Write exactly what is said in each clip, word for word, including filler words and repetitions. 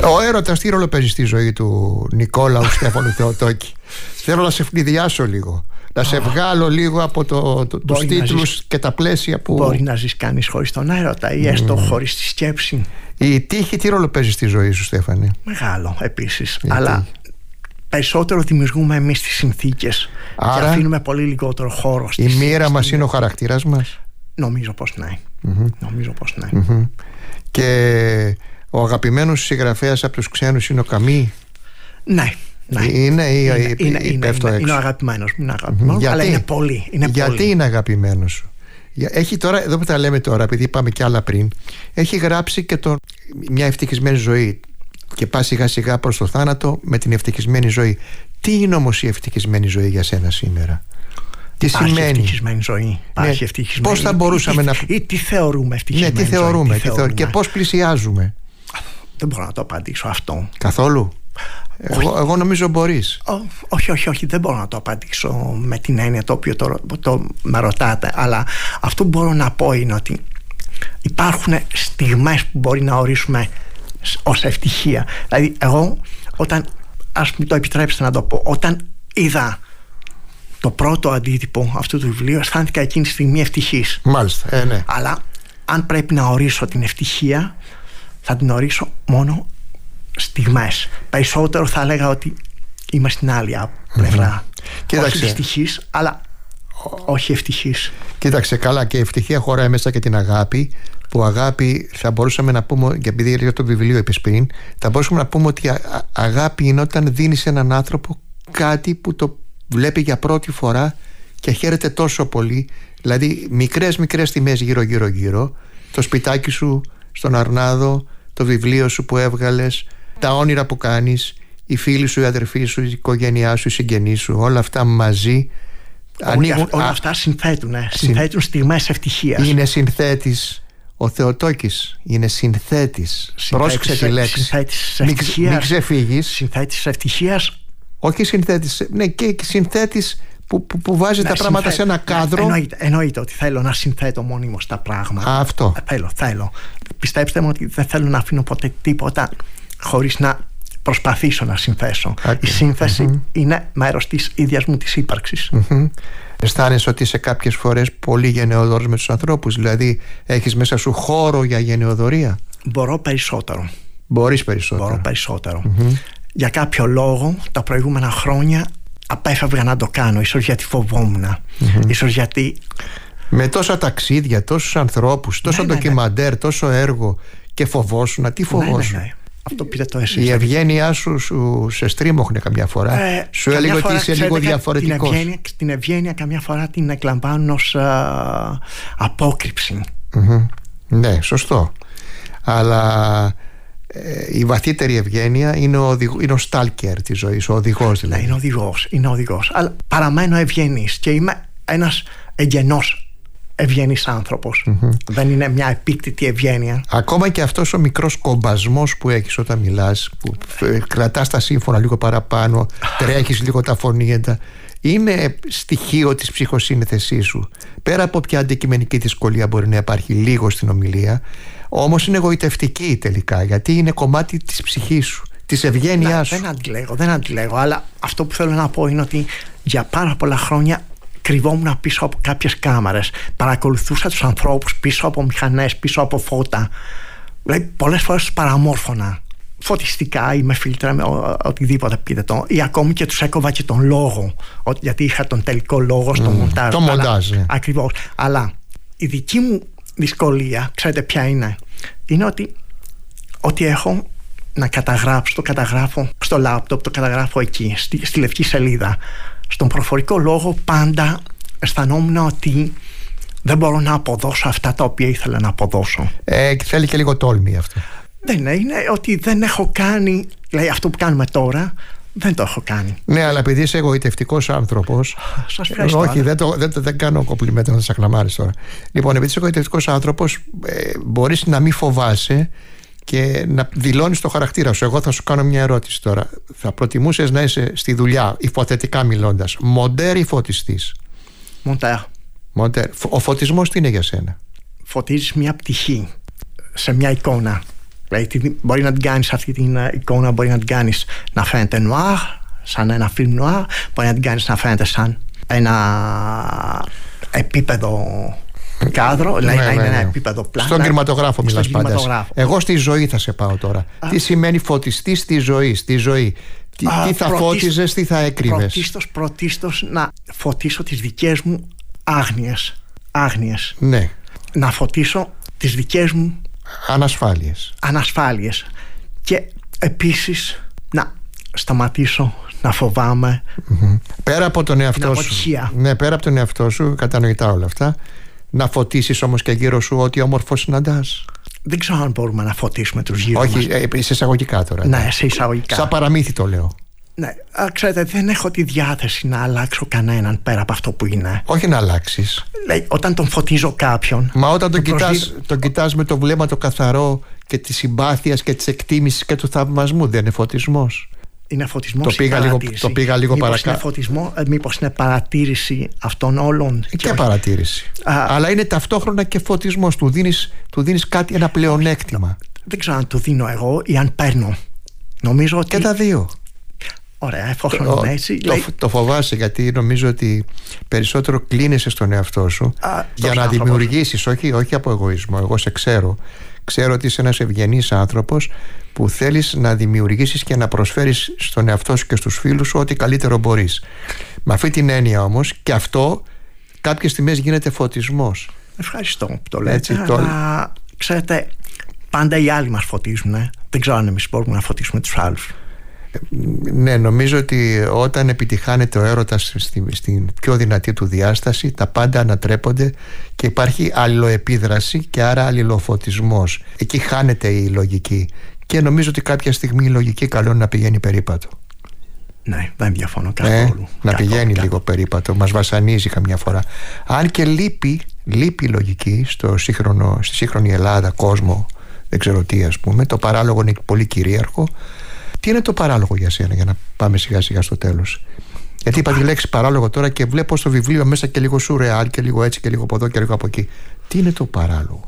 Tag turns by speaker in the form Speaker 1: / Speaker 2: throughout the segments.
Speaker 1: Ο έρωτας τι ρόλο παίζει στη ζωή του Νικόλαου Στέφανου Θεοτόκη? Θέλω να σε φλιδιάσω λίγο, να σε βγάλω λίγο από το, το, τους τίτλους ζεις, και τα πλαίσια που...
Speaker 2: Μπορεί να ζεις κανείς χωρίς τον έρωτα ή έστω mm. χωρίς τη σκέψη.
Speaker 1: Η τύχη τι ρόλο παίζει στη ζωή σου, Στέφανη?
Speaker 2: Μεγάλο επίσης. Γιατί? Αλλά περισσότερο δημιουργούμε εμείς τις συνθήκες. Άρα, και αφήνουμε πολύ λιγότερο χώρο.
Speaker 1: Η μοίρα μας είναι ο χαρακτήρας μας.
Speaker 2: Νομίζω πως ναι.
Speaker 1: Mm-hmm.
Speaker 2: Νομίζω πως ναι.
Speaker 1: Mm-hmm. Και ο αγαπημένος συγγραφέας από τους ξένους είναι ο Καμί?
Speaker 2: Ναι. Ναι.
Speaker 1: Είναι ή
Speaker 2: είναι,
Speaker 1: είναι,
Speaker 2: είναι,
Speaker 1: είναι,
Speaker 2: είναι, είναι ο αγαπημένος μου, είναι αγαπημένος, mm-hmm. αλλά είναι πολύ, είναι
Speaker 1: γιατί
Speaker 2: πολύ.
Speaker 1: είναι αγαπημένος σου? Έχει τώρα, εδώ που τα λέμε τώρα, επειδή είπαμε κι άλλα πριν, έχει γράψει και το «Μια ευτυχισμένη ζωή» και πάει σιγά σιγά προς το θάνατο με την ευτυχισμένη ζωή. Τι είναι όμως η ευτυχισμένη ζωή για σένα σήμερα? Τι
Speaker 2: υπάρχει
Speaker 1: σημαίνει
Speaker 2: ευτυχισμένη ζωή? Υπάρχει
Speaker 1: ναι.
Speaker 2: ευτυχισμένη...
Speaker 1: Πώς θα μπορούσαμε
Speaker 2: ή,
Speaker 1: να...
Speaker 2: ή, ή τι θεωρούμε ευτυχισμένη
Speaker 1: ναι, τι θεωρούμε,
Speaker 2: ζωή?
Speaker 1: τι θεωρούμε. Και πώς πλησιάζουμε?
Speaker 2: Δεν μπορώ να το απαντήσω αυτό.
Speaker 1: Καθόλου? Εγώ, εγώ νομίζω μπορείς.
Speaker 2: Ό, όχι, όχι, όχι, δεν μπορώ να το απαντήσω με την έννοια το οποίο το, το με ρωτάτε. Αλλά αυτό που μπορώ να πω είναι ότι υπάρχουν στιγμές που μπορεί να ορίσουμε ως ευτυχία. Δηλαδή εγώ όταν, ας μου το επιτρέψετε να το πω, όταν είδα το πρώτο αντίτυπο αυτού του βιβλίου, αισθάνθηκα εκείνη τη στιγμή ευτυχής.
Speaker 1: Μάλιστα, ε, ναι.
Speaker 2: Αλλά αν πρέπει να ορίσω την ευτυχία, θα την ορίσω μόνο στιγμές. Περισσότερο θα έλεγα ότι είμαι στην άλλη πλευρά. Mm-hmm. Όχι ευτυχής, αλλά όχι ευτυχής.
Speaker 1: Κοίταξε, καλά, και η ευτυχία χωράει μέσα και την αγάπη. Που αγάπη θα μπορούσαμε να πούμε, και επειδή για το βιβλίο είπες πριν, θα μπορούσαμε να πούμε ότι α, αγάπη είναι όταν δίνεις σε έναν άνθρωπο κάτι που το βλέπει για πρώτη φορά και χαίρεται τόσο πολύ. Δηλαδή μικρές μικρές τιμές γύρω γύρω γύρω, το σπιτάκι σου στον Αρνάδο, το βιβλίο σου που έβγαλες, τα όνειρα που κάνεις, οι φίλοι σου, οι αδερφοί σου, η οικογένειά σου, οι συγγενείς σου, όλα αυτά μαζί ανοίγουν,
Speaker 2: όλα αυτά συνθέτουν, ε, συνθέτουν συν... στιγμές ευτυχίας.
Speaker 1: Είναι συνθέτης ο Θεοτόκης, είναι συνθέτης. Πρόσεξε τη λέξη.
Speaker 2: Συνθέτης
Speaker 1: μην,
Speaker 2: ευτυχίας.
Speaker 1: Μην ξεφύγεις.
Speaker 2: Συνθέτης ευτυχίας.
Speaker 1: Όχι συνθέτης, ναι, και συνθέτης που, που, που βάζει ναι, τα πράγματα συνθέ... σε ένα κάδρο.
Speaker 2: Εννοείται, εννοείται ότι θέλω να συνθέτω μόνιμος τα πράγματα.
Speaker 1: Α, αυτό.
Speaker 2: Θέλω, θέλω. Πιστέψτε μου ότι δεν θέλω να αφήνω ποτέ τίποτα χωρίς να προσπαθήσω να συνθέσω. Okay. Η σύνθεση mm-hmm. είναι μέρος της ίδιας μου της ύπαρξης.
Speaker 1: Mm-hmm. Αισθάνεσαι ότι σε κάποιες φορές πολύ γενναιοδόρος με τους ανθρώπους? Δηλαδή έχεις μέσα σου χώρο για γενναιοδορία?
Speaker 2: Μπορώ περισσότερο.
Speaker 1: Μπορείς περισσότερο?
Speaker 2: Μπορώ περισσότερο. Mm-hmm. Για κάποιο λόγο τα προηγούμενα χρόνια απέφευγα να το κάνω. Ίσως γιατί φοβόμουν. Mm-hmm. Ίσως γιατί...
Speaker 1: Με τόσα ταξίδια, τόσους ανθρώπους, τόσο ναι, ντοκιμαντέρ, ναι, ναι. τόσο έργο, και φοβόσουνα. Τι φοβόσουν?
Speaker 2: Ναι, ναι, ναι. Αυτό πήρε το εσείς.
Speaker 1: Η ευγένειά σου, σου σε στρίμωχνε καμιά φορά? Ε, σου έλεγε ότι είσαι λίγο διαφορετικός?
Speaker 2: Την ευγένεια, την ευγένεια καμιά φορά την εκλαμβάνουν ως α, απόκρυψη.
Speaker 1: Mm-hmm. Ναι, σωστό. Αλλά ε, η βαθύτερη ευγένεια είναι ο, είναι ο στάλκερ της ζωής, ο οδηγός δηλαδή.
Speaker 2: Ναι, είναι οδηγός, είναι οδηγός. Αλλά παραμένω ευγενής και είμαι ένας εγγενός ευγενής άνθρωπος. Mm-hmm. Δεν είναι μια επίκτητη ευγένεια.
Speaker 1: Ακόμα και αυτός ο μικρός κομπασμός που έχεις όταν μιλάς, που κρατάς τα σύμφωνα λίγο παραπάνω, τρέχεις λίγο τα φωνήεντα, είναι στοιχείο της ψυχοσύνθεσής σου. Πέρα από ποια αντικειμενική δυσκολία μπορεί να υπάρχει λίγο στην ομιλία, όμως είναι εγωιτευτική τελικά, γιατί είναι κομμάτι της ψυχής σου, της ευγένειάς σου.
Speaker 2: Δεν αντιλέγω, δεν αντιλέγω, αλλά αυτό που θέλω να πω είναι ότι για πάρα πολλά χρόνια κρυβόμουν πίσω από κάποιες κάμερες, παρακολουθούσα τους ανθρώπους πίσω από μηχανές, πίσω από φώτα. Δηλαδή πολλές φορές τους παραμόρφωνα φωτιστικά ή με φίλτρα, με οτιδήποτε πείτε το, ή ακόμη και τους έκοβα και τον λόγο, γιατί είχα τον τελικό λόγο στο mm, μοντάζ.
Speaker 1: Το μοντάζ. Αλλά,
Speaker 2: ακριβώς. Αλλά η δική μου δυσκολία, ξέρετε ποια είναι? Είναι ότι ότι έχω να καταγράψω, το καταγράφω στο λάπτοπ, το καταγράφω εκεί, στη, στη λευκή σελίδα. Στον προφορικό λόγο πάντα αισθανόμουν ότι δεν μπορώ να αποδώσω αυτά τα οποία ήθελα να αποδώσω.
Speaker 1: Ε, θέλει και λίγο τόλμη αυτό.
Speaker 2: Δεν είναι, είναι ότι δεν έχω κάνει, δηλαδή αυτό που κάνουμε τώρα δεν το έχω κάνει.
Speaker 1: Ναι, αλλά επειδή είσαι εγωιτευτικός άνθρωπος.
Speaker 2: Σας ευχαριστώ.
Speaker 1: Όχι, δεν, το, δεν, δεν κάνω κομπλιμέντο να σας ακλαμάρεις τώρα. Λοιπόν, επειδή είσαι εγωιτευτικός άνθρωπος, ε, μπορείς να μην φοβάσαι και να δηλώνεις το χαρακτήρα σου. Εγώ θα σου κάνω μια ερώτηση τώρα. Θα προτιμούσες να είσαι στη δουλειά, υποθετικά μιλώντας, μοντέρ ή φωτιστής?
Speaker 2: Μοντέρ.
Speaker 1: Μοντέρ. Ο φωτισμός τι είναι για σένα?
Speaker 2: Φωτίζεις μια πτυχή σε μια εικόνα. Δηλαδή, μπορεί να την κάνεις αυτή την εικόνα, μπορεί να την κάνεις να φαίνεται νουάρ, σαν ένα φιλμ νουάρ, μπορεί να την κάνεις να φαίνεται σαν ένα επίπεδο κάδρο,
Speaker 1: ναι,
Speaker 2: δηλαδή
Speaker 1: ναι,
Speaker 2: να είναι
Speaker 1: ναι.
Speaker 2: ένα επίπεδο πλάνα.
Speaker 1: Στον κινηματογράφο μιλάς πάντα. Εγώ στη ζωή θα σε πάω τώρα.
Speaker 2: Α.
Speaker 1: Τι σημαίνει φωτιστή στη ζωή, στη ζωή. Τι,
Speaker 2: Α,
Speaker 1: τι θα
Speaker 2: πρωτίστως,
Speaker 1: φώτιζες, τι θα έκρυβες.
Speaker 2: Πρωτίστως, πρωτίστως να φωτίσω τις δικές μου άγνοιες. Άγνοιες.
Speaker 1: Ναι.
Speaker 2: Να φωτίσω τις δικές μου
Speaker 1: Ανασφάλειες.
Speaker 2: ανασφάλειες. Και επίσης να σταματήσω να φοβάμαι.
Speaker 1: Mm-hmm. Πέρα από τον εαυτό σου.
Speaker 2: αποτυχία.
Speaker 1: Ναι, πέρα από τον εαυτό σου, κατανοητά όλα αυτά. Να φωτίσεις όμως και γύρω σου ό,τι όμορφο συναντάς.
Speaker 2: Δεν ξέρω αν μπορούμε να φωτίσουμε τους γύρω μας.
Speaker 1: Όχι, ε, σε εισαγωγικά τώρα.
Speaker 2: Ναι, σε εισαγωγικά.
Speaker 1: Σαν παραμύθι το λέω.
Speaker 2: Ναι, α, ξέρετε, δεν έχω τη διάθεση να αλλάξω κανέναν πέρα από αυτό που είναι.
Speaker 1: Όχι να αλλάξεις.
Speaker 2: Λέει, όταν τον φωτίζω κάποιον.
Speaker 1: Μα όταν τον κοιτάς,
Speaker 2: προσδίδω...
Speaker 1: τον κοιτάς με το βλέμμα το καθαρό και της συμπάθειας και της εκτίμησης και του θαυμασμού, δεν είναι φωτισμός?
Speaker 2: Είναι φωτισμός
Speaker 1: το
Speaker 2: ή
Speaker 1: πήγα λίγο,
Speaker 2: παρατήρηση?
Speaker 1: το πήγα λίγο
Speaker 2: μήπως
Speaker 1: παρακάτω.
Speaker 2: Είναι φωτισμό, ε, μήπως είναι παρατήρηση αυτών όλων?
Speaker 1: Και,
Speaker 2: και
Speaker 1: παρατήρηση. Α, αλλά είναι ταυτόχρονα και φωτισμός. Του δίνεις, του δίνεις κάτι, ένα πλεονέκτημα.
Speaker 2: Δεν ξέρω αν το δίνω εγώ ή αν παίρνω. Νομίζω ότι.
Speaker 1: Και τα δύο.
Speaker 2: Ωραία, εφόσον
Speaker 1: το,
Speaker 2: είναι έτσι.
Speaker 1: Το, λέει... το φοβάσαι, γιατί νομίζω ότι περισσότερο κλείνεσαι στον εαυτό σου
Speaker 2: Α,
Speaker 1: για να δημιουργήσεις, όχι, όχι από εγωισμό. Εγώ σε ξέρω. Ξέρω ότι είσαι ένας ευγενής άνθρωπος που θέλεις να δημιουργήσεις και να προσφέρεις στον εαυτό σου και στους φίλους σου ό,τι καλύτερο μπορείς. Με αυτή την έννοια όμως, και αυτό κάποιες στιγμές γίνεται φωτισμός.
Speaker 2: Ευχαριστώ που το λέτε.
Speaker 1: Έτσι,
Speaker 2: αλλά το... ξέρετε, πάντα οι άλλοι μας φωτίζουν. Ε. Δεν ξέρω αν εμείς μπορούμε να φωτίσουμε τους άλλους.
Speaker 1: Ναι, νομίζω ότι όταν επιτυχάνεται ο έρωτας στην, στην πιο δυνατή του διάσταση, τα πάντα ανατρέπονται και υπάρχει αλληλοεπίδραση και άρα αλληλοφωτισμός. Εκεί χάνεται η λογική και νομίζω ότι κάποια στιγμή η λογική καλό είναι να πηγαίνει περίπατο.
Speaker 2: Ναι, δεν διαφωνώ καθόλου.
Speaker 1: Ε, να πηγαίνει καθόλου. Λίγο περίπατο, μας βασανίζει καμιά φορά. Αν και λείπει, λείπει η λογική στο σύγχρονο, στη σύγχρονη Ελλάδα, κόσμο, δεν ξέρω τι, ας πούμε, το παράλογο είναι πολύ κυρίαρχο. Τι είναι το παράλογο για σένα, για να πάμε σιγά σιγά στο τέλος? Γιατί είπα τη λέξη παράλογο τώρα και βλέπω στο βιβλίο μέσα και λίγο σουρεάλ και λίγο έτσι και λίγο από εδώ και λίγο από εκεί. Τι είναι το παράλογο?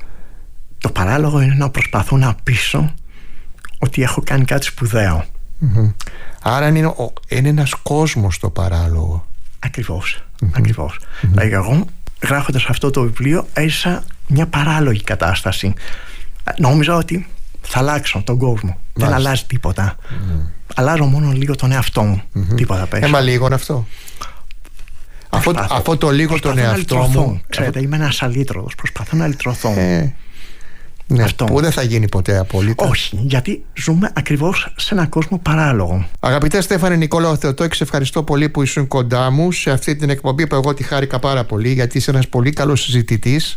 Speaker 2: Το παράλογο είναι να προσπαθώ να πείσω ότι έχω κάνει κάτι σπουδαίο.
Speaker 1: Mm-hmm. Άρα είναι, είναι ένας κόσμος το παράλογο.
Speaker 2: Ακριβώς,
Speaker 1: mm-hmm.
Speaker 2: ακριβώς.
Speaker 1: Mm-hmm.
Speaker 2: Δηλαδή εγώ γράφοντας αυτό το βιβλίο έζησα μια παράλογη κατάσταση. Νόμιζα ότι θα αλλάξω τον κόσμο. Μάλιστα. Δεν αλλάζει τίποτα. Mm. Αλλάζω μόνο λίγο τον εαυτό μου. Mm-hmm. Τίποτα πες.
Speaker 1: Έμα λίγο είναι αυτό. Αυτό, αυτό το λίγο τον εαυτό μου.
Speaker 2: Ξέρετε, είμαι ένας αλήτρωτος. Προσπαθώ να λυτρωθώ.
Speaker 1: Ε, ναι,
Speaker 2: αυτό.
Speaker 1: Που δεν θα γίνει ποτέ απόλυτα.
Speaker 2: Όχι, γιατί ζούμε ακριβώς σε έναν κόσμο παράλογο.
Speaker 1: Αγαπητέ Στέφανε Νικόλαο Θεοτόκη, σε ευχαριστώ πολύ που ήσουν κοντά μου σε αυτή την εκπομπή που εγώ τη χάρηκα πάρα πολύ, γιατί είσαι ένας πολύ καλός συζητητής.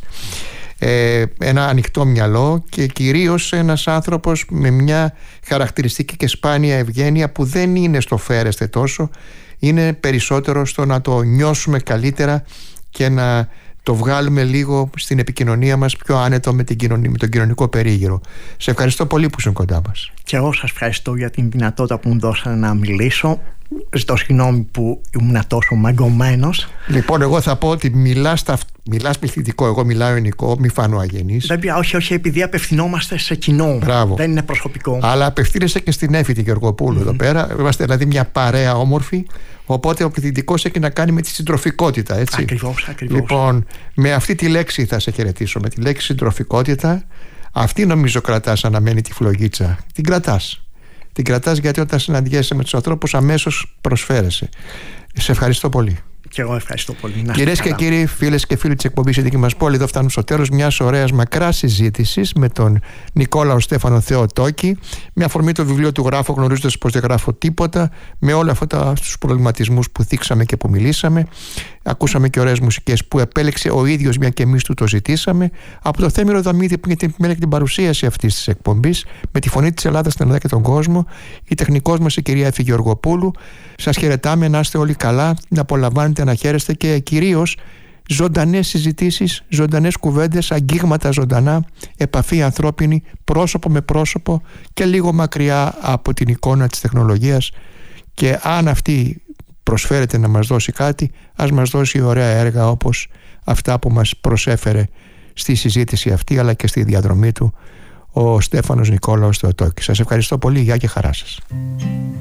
Speaker 1: Ε, ένα ανοιχτό μυαλό και κυρίως ένας άνθρωπος με μια χαρακτηριστική και σπάνια ευγένεια που δεν είναι στο φέρεστε τόσο, είναι περισσότερο στο να το νιώσουμε καλύτερα και να το βγάλουμε λίγο στην επικοινωνία μας πιο άνετο με, την κοινωνία, με τον κοινωνικό περίγυρο. Σε ευχαριστώ πολύ που ήσουν κοντά μας.
Speaker 2: Και εγώ σας ευχαριστώ για την δυνατότητα που μου δώσατε να μιλήσω. Ζητώ συγγνώμη που ήμουν τόσο μαγκωμένος.
Speaker 1: Λοιπόν, εγώ θα πω ότι μιλάς, τα... μιλάς πληθυντικό, εγώ μιλάω ελληνικό, μη φανώ αγενής.
Speaker 2: Δεν πια, όχι, όχι, επειδή απευθυνόμαστε σε κοινό.
Speaker 1: Μπράβο.
Speaker 2: Δεν είναι προσωπικό.
Speaker 1: Αλλά απευθύνεσαι και στην Έφη τη Γεωργοπούλου mm-hmm. εδώ πέρα. Είμαστε δηλαδή μια παρέα όμορφη. Οπότε ο πληθυντικός έχει να κάνει με τη συντροφικότητα, έτσι.
Speaker 2: Ακριβώς, ακριβώς.
Speaker 1: Λοιπόν, με αυτή τη λέξη θα σε χαιρετήσω, με τη λέξη συντροφικότητα. Αυτή νομίζω κρατάς αναμένη τη φλογίτσα. Την κρατάς. Την κρατάς γιατί όταν συναντιέσαι με τους ανθρώπους αμέσως προσφέρεσαι. Σε ευχαριστώ πολύ.
Speaker 2: Και εγώ ευχαριστώ πολύ.
Speaker 1: Κυρίες και κύριοι, φίλες και φίλοι της εκπομπής «Η δική μας πόλη», εδώ φτάνουμε στο τέλος μιας ωραίας μακράς συζήτησης με τον Νικόλαο Στέφανο Θεοτόκη, με αφορμή το βιβλίο του γράφω γνωρίζοντας πως δεν γράφω τίποτα, με όλα αυτά τους προβληματισμούς που θίξαμε και που μιλήσαμε. Ακούσαμε και ωραίες μουσικές που επέλεξε ο ίδιος, μια και εμείς του το ζητήσαμε, από το Θέμηρο Δαμίδη που είναι την, την παρουσίαση αυτής της εκπομπής, με τη φωνή της Ελλάδας στην Ελλάδα και τον κόσμο, η τεχνικός μας η κυρία Έφη Γεωργοπούλου. Σας χαιρετάμε, να είστε όλοι καλά, να απολαμβάνετε, να χαίρεστε και κυρίως ζωντανές συζητήσεις, ζωντανές κουβέντες, αγγίγματα ζωντανά, επαφή ανθρώπινη, πρόσωπο με πρόσωπο και λίγο μακριά από την εικόνα της τεχνολογίας. Και αν αυτή προσφέρεται να μας δώσει κάτι, ας μας δώσει ωραία έργα όπως αυτά που μας προσέφερε στη συζήτηση αυτή αλλά και στη διαδρομή του ο Στέφανος Νικόλαος Θεοτόκης. Σας ευχαριστώ πολύ, γεια και χαρά σας.